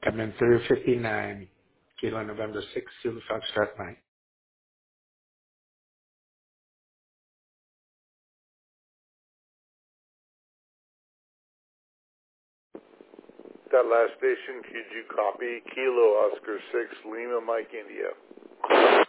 Coming through 59. Kilo November 6, Zulu Foxtrot Mike. That last station, could you copy Kilo Oscar 6 Lima Mike India?